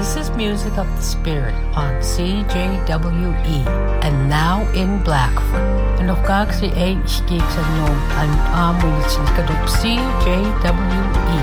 This is Music of the Spirit on CJWE and now in Blackfoot. En nog kak si e skik sa nom an amulit sin kadup CJWE.